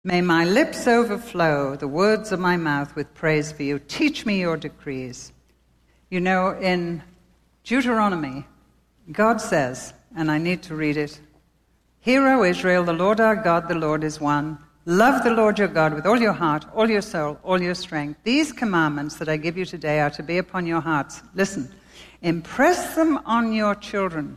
May my lips overflow, the words of my mouth with praise for you. Teach me your decrees. You know, in Deuteronomy, God says, and I need to read it, Hear, O Israel, the Lord our God, the Lord is one. Love the Lord your God with all your heart, all your soul, all your strength. These commandments that I give you today are to be upon your hearts. Listen, impress them on your children.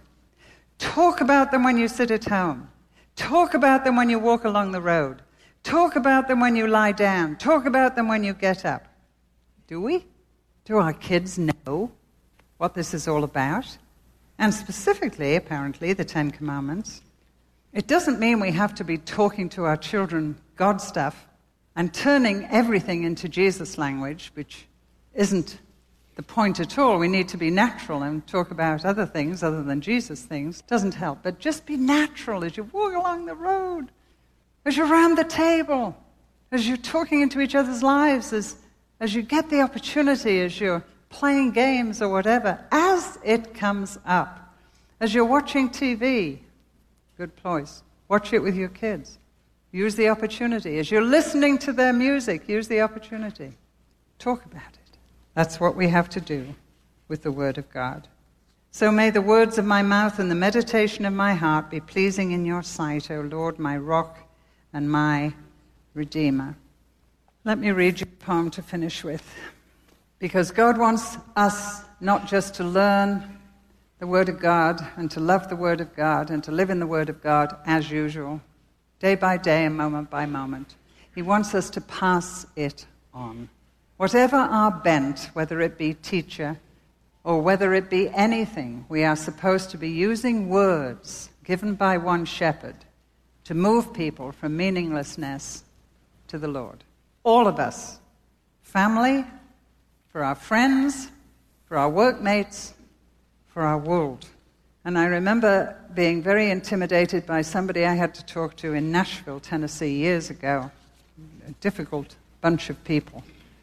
Talk about them when you sit at home. Talk about them when you walk along the road. Talk about them when you lie down. Talk about them when you get up. Do we? Do our kids know what this is all about? And specifically, apparently, the Ten Commandments. It doesn't mean we have to be talking to our children God stuff and turning everything into Jesus language, which isn't the point at all. We need to be natural and talk about other things other than Jesus things. Doesn't help. But just be natural as you walk along the road, as you're around the table, as you're talking into each other's lives, as you get the opportunity, as you're playing games or whatever, as it comes up, as you're watching TV. Good place. Watch it with your kids. Use the opportunity. As you're listening to their music, use the opportunity. Talk about it. That's what we have to do with the Word of God. So may the words of my mouth and the meditation of my heart be pleasing in your sight, O Lord, my rock and my Redeemer. Let me read you a poem to finish with. Because God wants us not just to learn the Word of God and to love the Word of God and to live in the Word of God as usual, day by day and moment by moment. He wants us to pass it on. Whatever our bent, whether it be teacher or whether it be anything, we are supposed to be using words given by one shepherd to move people from meaninglessness to the Lord. All of us. Family, for our friends, for our workmates, for our world. And I remember being very intimidated by somebody I had to talk to in Nashville, Tennessee, years ago. A difficult bunch of people.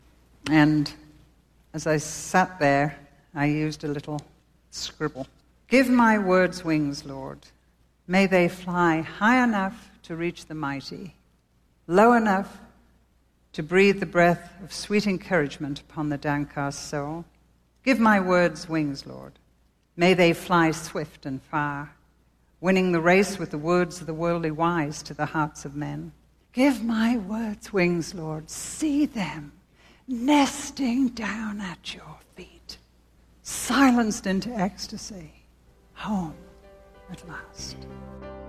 And as I sat there, I used a little scribble. Give my words wings, Lord. May they fly high enough to reach the mighty, low enough to breathe the breath of sweet encouragement upon the downcast soul. Give my words wings, Lord. May they fly swift and far, winning the race with the words of the worldly wise to the hearts of men. Give my words wings, Lord. See them nesting down at your feet, silenced into ecstasy, home at last.